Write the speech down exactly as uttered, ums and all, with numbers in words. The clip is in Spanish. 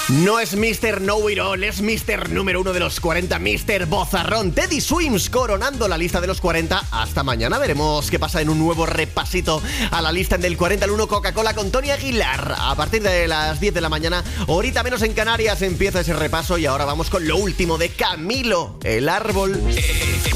No es míster Know It All, es míster número uno de los cuarenta, míster Bozarrón. Teddy Swims coronando la lista de los cuarenta. Hasta mañana veremos qué pasa en un nuevo repasito a la lista del cuarenta al uno Coca-Cola con Tony Aguilar. A partir de las diez de la mañana, horita menos en Canarias, empieza ese repaso y ahora vamos con lo último de Camilo, El Árbol.